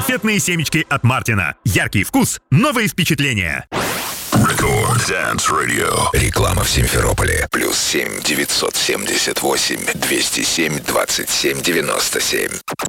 Конфетные семечки от Мартина. Яркий вкус, новые впечатления. Рекорд Dance Radio. Реклама в Симферополе. +7 978 207 27 97.